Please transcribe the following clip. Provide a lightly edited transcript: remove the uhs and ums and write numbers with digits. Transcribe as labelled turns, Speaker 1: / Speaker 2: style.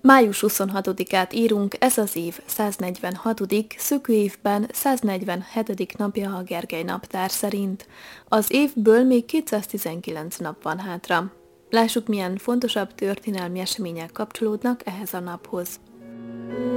Speaker 1: Május 26-át írunk, ez az év 146., szökő évben 147. napja a Gergely naptár szerint. Az évből még 219 nap van hátra. Lássuk, milyen fontosabb történelmi események kapcsolódnak ehhez a naphoz.